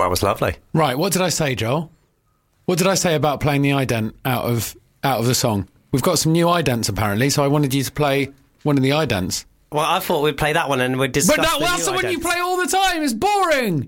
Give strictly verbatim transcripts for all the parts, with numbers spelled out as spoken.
that was lovely. Right, what did I say, Joel? What did I say about playing the ident out of out of the song? We've got some new idents apparently, so I wanted you to play one of the idents. Well, I thought we'd play that one and we'd discuss. But that, the well, that's the one you play all the time. It's boring.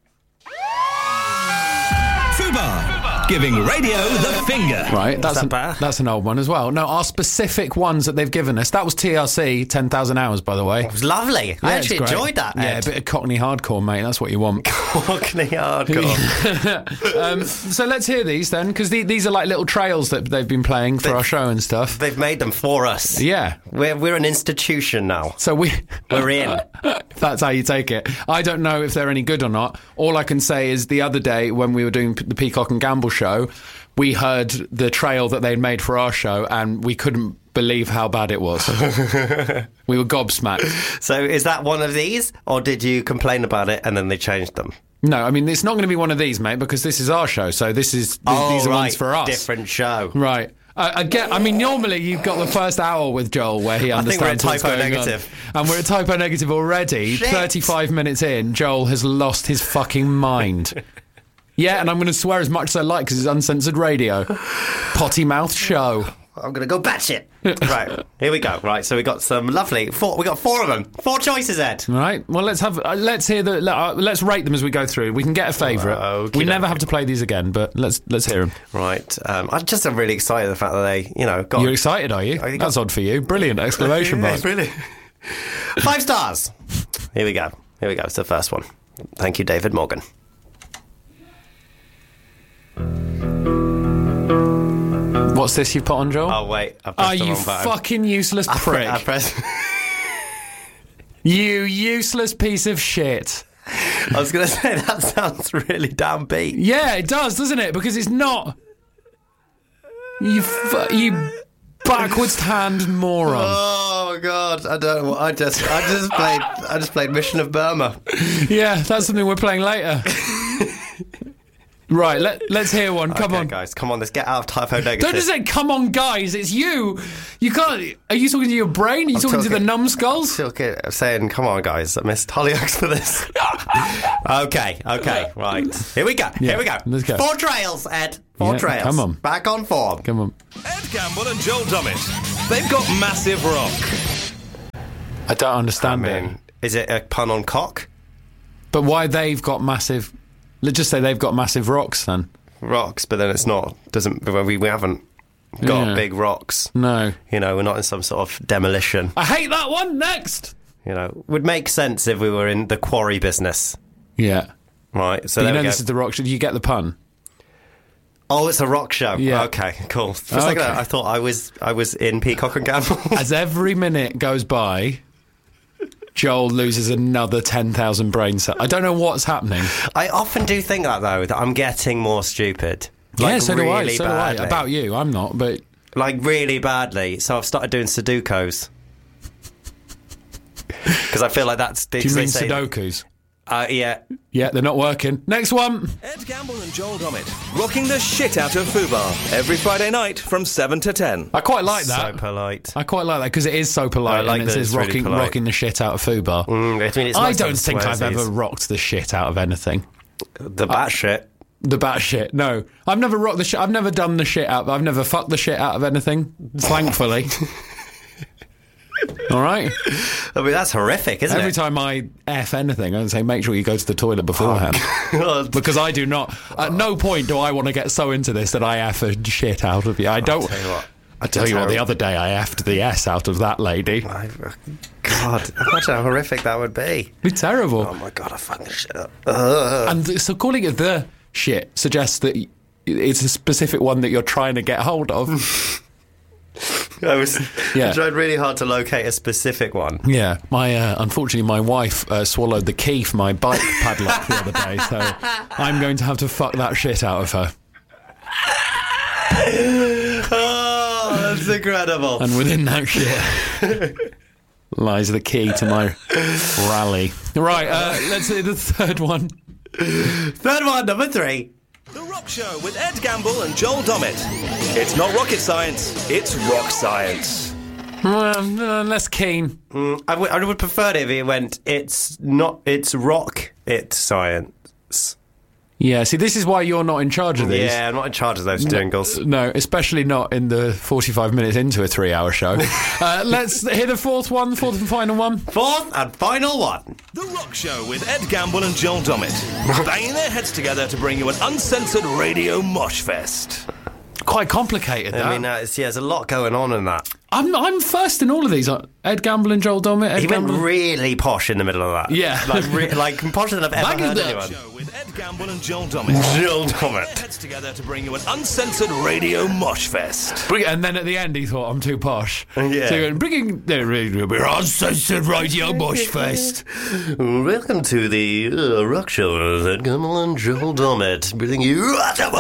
Fubar, giving radio the finger. Right, that's that an, better? that's an old one as well. No, our specific ones that they've given us. That was T R C, ten thousand hours, by the way. It was lovely. Yeah, I it's actually great. enjoyed that, Yeah, Ed. a bit of Cockney hardcore, mate. That's what you want. Cockney hardcore. um, so let's hear these then, because the, these are like little trails that they've been playing for They've- our show and stuff. They've made them for us. Yeah. We're, we're an institution now. So we... We're in. If that's how you take it. I don't know if they're any good or not. All I can say is the other day when we were doing the Peacock and Gamble show, we heard the trail that they'd made for our show and we couldn't believe how bad it was. We were gobsmacked. So is that one of these, or did you complain about it and then they changed them? No, I mean, it's not going to be one of these, mate, because this is our show, so this is th- Oh, these are right. ones for us. Different show. Right. Uh, I get. I mean, normally you've got the first hour with Joel where he I think we're at understands what's typo going negative. on. And we're at typo negative already. Shit. thirty-five minutes in, Joel has lost his fucking mind. Yeah, and I'm going to swear as much as I like because it's uncensored radio. Potty mouth show. I'm going to go batshit. Right, here we go. Right, so we got some lovely... Four, we got four of them. Four choices, Ed. Right. Well, let's have. Uh, let's hear the. Uh, let's rate them as we go through. We can get a favourite. Okey-dokey. We never have to play these again, but let's let's hear them. Right, um, I'm just I'm really excited the fact that they, you know, got... You're excited, are you? I think That's I- odd for you. Brilliant exclamation Yeah, mark. really. Five stars. Here we go. Here we go. It's the first one. Thank you, David Morgan. What's this you've put on, Joel? Oh, wait. I pressed Are the you wrong button. fucking useless I pre- prick? I pressed... You useless piece of shit. I was going to say, that sounds really downbeat. Yeah, it does, doesn't it? Because it's not. You, fu- you backwards hand moron. Oh God! I don't. know. I just, I just played. I just played Mission of Burma. Yeah, that's something we're playing later. Right, let, let's hear one. Come Okay, on. guys, come on. Let's get out of typo negative. Don't just say, come on, guys. It's you. You can't. Are you talking to your brain? Are you I'm talking, to the talking- numbskulls? Okay, I'm saying, come on, guys. I missed Hollyoaks for this. okay, okay, right. Here we go. Yeah, Here we go. let's go. Four trails, Ed. Four Yeah, trails. come on. Back on form. Come on. Ed Gamble and Joel Dommett. They've got massive rock. I don't I understand it. mean, is it a pun on cock? But why they've got massive. Let's just say they've got massive rocks then. Rocks, but then it's not. Doesn't. We, we haven't got Yeah. big rocks. No. You know, we're not in some sort of demolition. I hate that one. Next. You know, would make sense if we were in the quarry business, Yeah. right? So But you there know we go. this is the rock. Did you get the pun? Oh, it's a rock show. Yeah. Okay, cool. For a second, Okay. I thought I was I was in Peacock and Gamble. As every minute goes by, Joel loses another ten thousand brain cells. I don't know what's happening. I often do think that though, that I'm getting more stupid. Yeah, Like, so do I. really So do I. badly. About you, I'm not, but Like really badly. So I've started doing Sudokus. Because I feel like that's... do you mean Sudokus? Uh, yeah. Yeah, they're not working. Next one. Ed Gamble and Joel Dommett. Rocking the shit out of Fubar. Every Friday night from seven to ten. I quite like that. So polite. I quite like that because it is so polite I like and it that says it's really rocking, polite. rocking the shit out of Fubar. Mm, I mean, it's I nice to don't have think I've swearsies. ever rocked the shit out of anything. The bat shit. The bat shit. No, I've never rocked the shit. I've never done the shit out. I've never fucked the shit out of anything. Thankfully. All right. I mean, that's horrific, isn't Every it? time I F anything, I say make sure you go to the toilet beforehand. God. Because I do not. At no point do I want to get so into this that I F a shit out of you. I don't. tell you what. I tell you what. The other day I F'd the S out of that lady. I, God, imagine how horrific that would be. It's terrible. Oh my God, I fucking shit up. Ugh. And th- so calling it the shit suggests that y- it's a specific one that you're trying to get hold of. I was Yeah. I tried really hard to locate a specific one. Yeah, my uh, unfortunately my wife uh, swallowed the key for my bike padlock the other day, so I'm going to have to fuck that shit out of her. Oh, that's incredible. And within that shit lies the key to my rally. Right, uh, let's see the third one. Third one, number three. The Rock Show with Ed Gamble and Joel Dommett. It's not rocket science, it's rock science. Um, uh, less keen. Mm, I, w- I would prefer it if it went, it's not, it's rock, it's science. Yeah, see, this is why you're not in charge of these. Yeah, I'm not in charge of those jingles. No, especially not in the forty-five minutes into a three-hour show. uh, let's hear the fourth one, fourth and final one. Fourth and final one. The Rock Show with Ed Gamble and Joel Dommett. Banging their heads together to bring you an uncensored radio mosh fest. Quite complicated, that. I mean, uh, it's, yeah, there's a lot going on in that. I'm I'm first in all of these. Ed Gamble and Joel Dommett. Ed He Gamble. went really posh in the middle of that. Yeah. Like, re- like posher than I've ever Back in heard the- anyone. Show with Ed Gamble and Joel Dommett. Joel Banging their Dommett. heads together to bring you an uncensored radio mosh fest. Bring- And then at the end, he thought, I'm too posh. Yeah. So he went, bringing the we're uncensored radio mosh fest. Welcome to the uh, Rock Show with Ed Gamble and Joel Dommett, bringing you.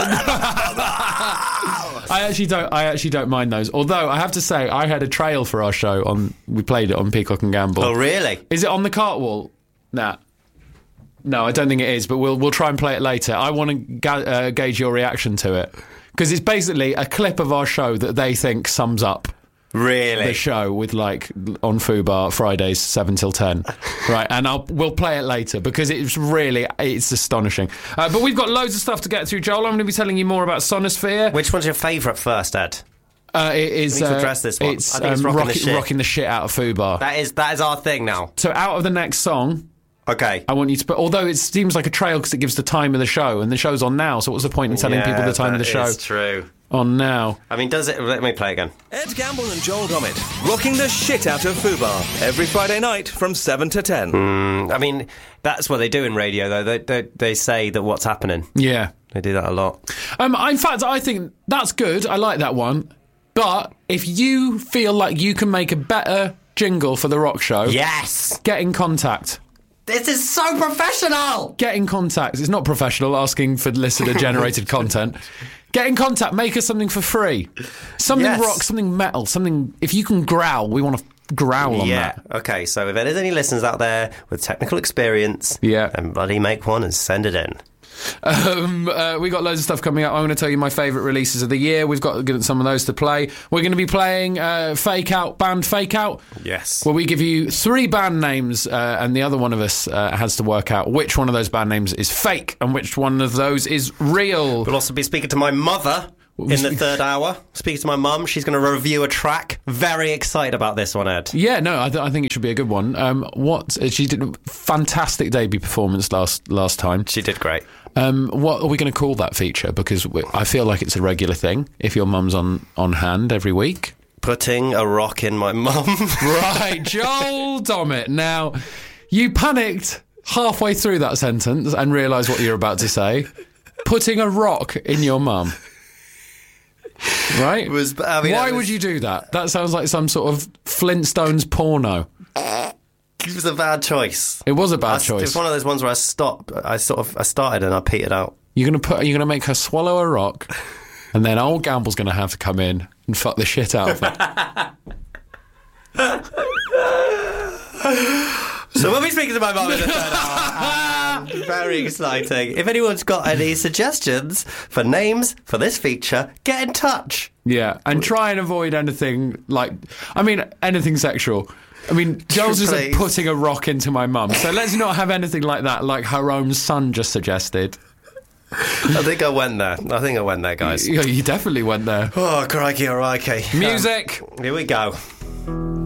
I actually don't. I actually don't mind those. Although I have to say, I had a trail for our show on. We played it on Peacock and Gamble. Oh, really? Is it on the Cartwall? Nah. No, I don't think it is. But we'll we'll try and play it later. I want to ga- uh, gauge your reaction to it because it's basically a clip of our show that they think sums up Really? the show with like on Fubar Fridays seven till ten, right? And I'll we'll play it later because it's really it's astonishing. Uh, but we've got loads of stuff to get through, Joel. I'm going to be telling you more about Sonosphere. Which one's your favourite first, Ed? Uh, it is. We need to uh, address this one. It's, I think it's um, rocking the rocking, shit. rocking the shit out of Fubar. That is that is our thing now. So out of the next song, Okay. I want you to put. Although it seems like a trail because it gives the time of the show, and the show's on now. So what's the point in telling Yeah, people the time of the that show is true. on now? I mean, does it? Let me play again. Ed Gamble and Joel Dommett. Rocking the shit out of Fubar. Every Friday night from seven to ten. Mm, I mean, that's what they do in radio, though. They, they they say that what's happening. Yeah. They do that a lot. Um. In fact, I think that's good. I like that one. But if you feel like you can make a better jingle for the Rock Show, Yes. get in contact. This is so professional. Get in contact. It's not professional asking for listener-generated content. Get in contact. Make us something for free. Something Yes. rock, something metal, something... If you can growl, we want to growl on Yeah. that. Okay. So if there's any listeners out there with technical experience, Yeah. then bloody make one and send it in. Um, uh, we got loads of stuff coming up. I'm going to tell you my favourite releases of the year. We've got some of those to play. We're going to be playing uh, Fake Out, band Fake Out. Yes. Where we give you three band names, uh, and the other one of us uh, has to work out which one of those band names is fake and which one of those is real. We'll also be speaking to my mother in the third hour. Speaking to my mum. She's going to review a track. Very excited about this one, Ed. Yeah, no, I, th- I think it should be a good one. Um, what uh, she did a fantastic debut performance last last time. She did great. Um, what are we going to call that feature? Because we, I feel like it's a regular thing. If your mum's on on hand every week. Putting a rock in my mum. Right, Joel Dommett. Now, you panicked halfway through that sentence and realised what you're about to say. Putting a rock in your mum. Right? Was- I mean, Why that was- would you do that? That sounds like some sort of Flintstones porno. It was a bad choice. It was a bad I- choice. It's one of those ones where I stopped. I sort of I started and I petered out. You're gonna put. You're gonna make her swallow a rock, and then old Gamble's gonna have to come in and fuck the shit out of it. So we'll be speaking to my mum in the third hour. And very exciting. If anyone's got any suggestions for names for this feature, get in touch. Yeah, and try and avoid anything like. I mean, anything sexual. I mean, Joel's just like Please. putting a rock into my mum. So let's not have anything like that, like her own son just suggested. I think I went there. I think I went there, guys. You, you definitely went there. Oh, crikey, all right, okay. Music. Um, here we go.